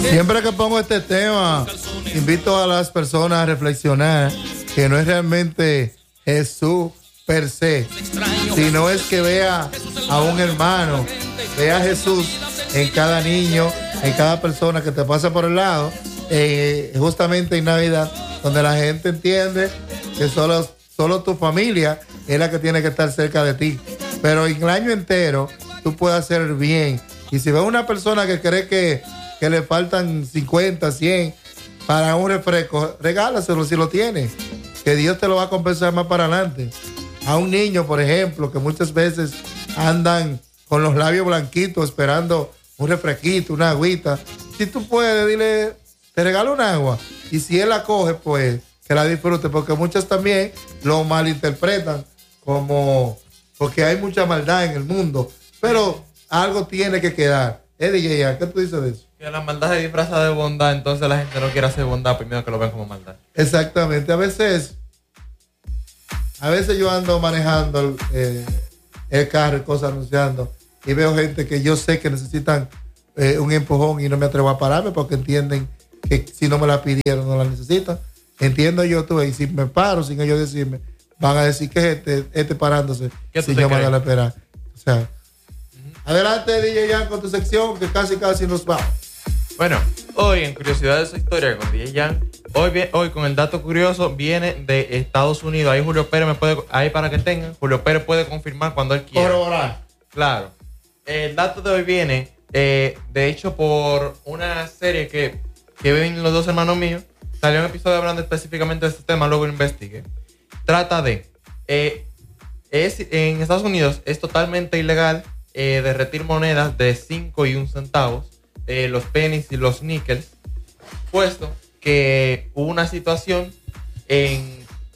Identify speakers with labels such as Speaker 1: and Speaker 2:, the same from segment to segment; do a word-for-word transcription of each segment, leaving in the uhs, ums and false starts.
Speaker 1: Siempre que pongo este tema, invito a las personas a reflexionar que no es realmente Jesús per se, sino es que vea a un hermano, vea a Jesús en cada niño, en cada persona que te pasa por el lado, eh, justamente en Navidad, donde la gente entiende que solo, solo tu familia es la que tiene que estar cerca de ti, pero en el año entero tú puedes hacer el bien. Y si ves una persona que cree que, que le faltan cincuenta, cien para un refresco, regálaselo si lo tiene, que Dios te lo va a compensar más para adelante. A un niño, por ejemplo, que muchas veces andan con los labios blanquitos esperando un refresquito, una agüita, si tú puedes, dile, te regalo un agua, y si él la coge, pues que la disfrute, porque muchos también lo malinterpretan como porque hay mucha maldad en el mundo, pero algo tiene que quedar. ¿Eh, D J? ¿Qué tú dices de eso?
Speaker 2: Que la maldad se disfraza de bondad, entonces la gente no quiere hacer bondad primero que lo vean como maldad.
Speaker 1: Exactamente. A veces, a veces yo ando manejando el, eh, el carro y cosas anunciando y veo gente que yo sé que necesitan eh, un empujón y no me atrevo a pararme porque entienden que si no me la pidieron no la necesitan. Entiendo yo, tú, y si me paro sin ellos decirme, van a decir que este, este parándose si yo me voy a esperar. O sea, uh-huh. Adelante, D J Jan, con tu sección, que casi casi nos va.
Speaker 2: Bueno, hoy en Curiosidades de su Historia con D J Jan, hoy, hoy con el dato curioso viene de Estados Unidos. Ahí Julio Pérez me puede, ahí para que tengan, Julio Pérez puede confirmar cuando él quiera.
Speaker 1: Corroborar.
Speaker 2: Claro. El dato de hoy viene, eh, de hecho, por una serie que, que ven los dos hermanos míos. Salió un episodio hablando específicamente de este tema, luego lo investigué. Trata de, eh, es, en Estados Unidos es totalmente ilegal eh, derretir monedas de cinco y un centavos, eh, los pennies y los níqueles, puesto que hubo una situación en,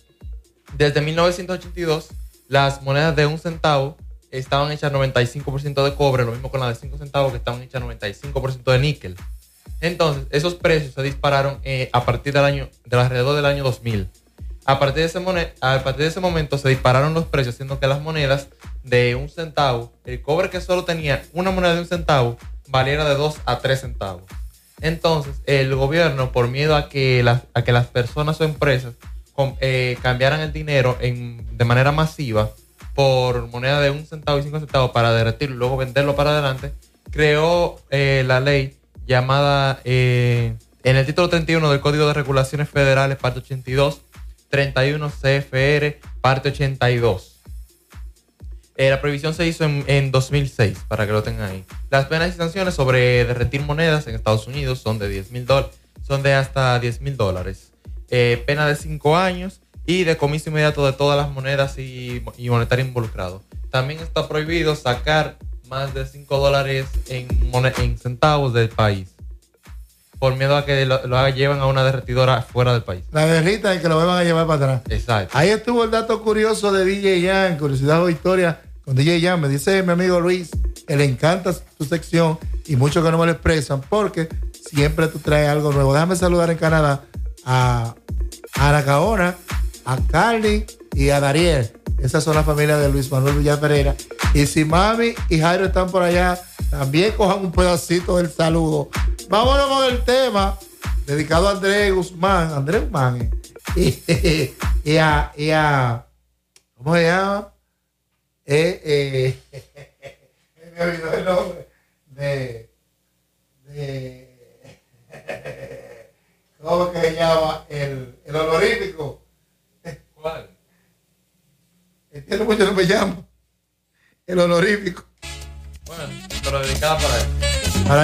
Speaker 2: desde mil novecientos ochenta y dos, las monedas de un centavo estaban hechas noventa y cinco por ciento de cobre, lo mismo con las de cinco centavos que estaban hechas noventa y cinco por ciento de níquel. Entonces, esos precios se dispararon eh, a partir del año, de alrededor del año dos mil. A partir, de ese monet, a partir de ese momento se dispararon los precios, haciendo que las monedas de un centavo, el cobre que solo tenía una moneda de un centavo, valiera de dos a tres centavos. Entonces, el gobierno, por miedo a que las, a que las personas o empresas com, eh, cambiaran el dinero en, de manera masiva por moneda de un centavo y cinco centavos para derretirlo y luego venderlo para adelante, creó eh, la ley llamada eh, en el título treinta y uno del Código de Regulaciones Federales, parte ochenta y dos, treinta y uno C F R, parte ochenta y dos. Eh, la prohibición se hizo en, en dos mil seis, para que lo tengan ahí. Las penas y sanciones sobre derretir monedas en Estados Unidos son de diez mil dólares, son de hasta diez mil dólares. Eh, pena de cinco años y decomiso inmediato de todas las monedas y, y monetario involucrado. También está prohibido sacar más de cinco dólares en, en centavos del país, por miedo a que lo, lo lleven a una derretidora fuera del país.
Speaker 1: La derrita y que lo van a llevar para atrás.
Speaker 2: Exacto.
Speaker 1: Ahí estuvo el dato curioso de D J Jan, Curiosidad o Historia con D J Jan. Me dice mi amigo Luis que le encanta tu sección y muchos que no me lo expresan porque siempre tú traes algo nuevo. Déjame saludar en Canadá a, a Ana Gaona, a Carly y a Dariel. Esas son las familias de Luis Manuel Villar Pereira. Y si Mami y Jairo están por allá, también cojan un pedacito del saludo. Vámonos con el tema dedicado a Andrés Guzmán. Andrés Guzmán. Eh, y, y, a, y a... ¿Cómo se llama? Eh, eh, me olvidó el nombre. De... de ¿Cómo que se llama? El, el honorífico.
Speaker 2: ¿Cuál?
Speaker 1: Entiendo mucho, no me llamo. El honorífico.
Speaker 2: Bueno, pero dedicada para él.